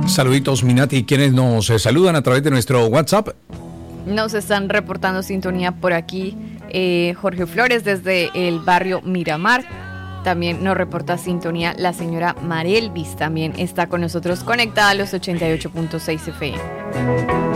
Saluditos, Minati, quienes nos saludan a través de nuestro WhatsApp. Nos están reportando sintonía por aquí Jorge Flores desde el barrio Miramar. También nos reporta sintonía la señora Marelvis, también está con nosotros conectada a los 88.6 FM.